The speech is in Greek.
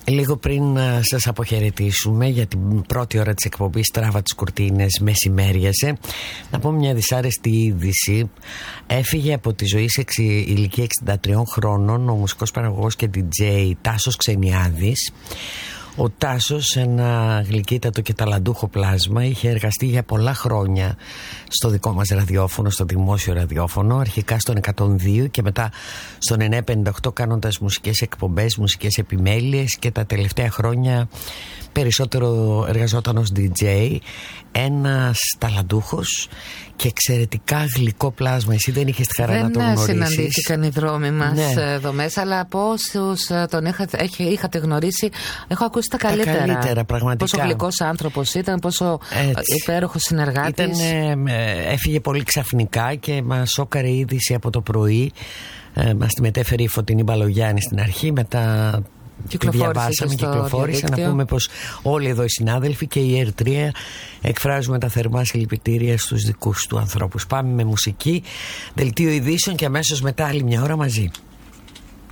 Λίγο πριν σας αποχαιρετήσουμε για την πρώτη ώρα της εκπομπής Τράβα τις κουρτίνες, μεσημέριασε, να πούμε μια δυσάρεστη είδηση. Έφυγε από τη ζωή σε ηλικία 63 χρόνων ο μουσικός παραγωγός και DJ Τάσος Ξενιάδης. Ο Τάσος, ένα γλυκύτατο και ταλαντούχο πλάσμα, είχε εργαστεί για πολλά χρόνια στο δικό μας ραδιόφωνο, στο δημόσιο ραδιόφωνο, αρχικά στον 102 και μετά στον 958, κάνοντας μουσικές εκπομπές, μουσικές επιμέλειες, και τα τελευταία χρόνια περισσότερο εργαζόταν ως DJ. Ένας ταλαντούχος και εξαιρετικά γλυκό πλάσμα. Εσύ δεν είχες τη χαρά να τον γνωρίσεις. Δεν συναντήθηκαν οι δρόμοι μας εδώ μέσα, αλλά πόσους τον είχατε γνωρίσει, έχω ακούσει τα καλύτερα. Πραγματικά. Πόσο γλυκός άνθρωπος ήταν, πόσο υπέροχος συνεργάτης. Έφυγε πολύ ξαφνικά και μας σόκαρε η είδηση από το πρωί. Μας τη μετέφερε η Φωτεινή Μπαλογιάννη στην αρχή, μετά διαβάσαμε, κυκλοφόρησε. Να πούμε πως όλοι εδώ οι συνάδελφοι και η Ερτρία εκφράζουμε τα θερμά συλληπιτήρια στους δικούς του ανθρώπους. Πάμε με μουσική, δελτίο ειδήσεων και αμέσως μετά άλλη μια ώρα μαζί.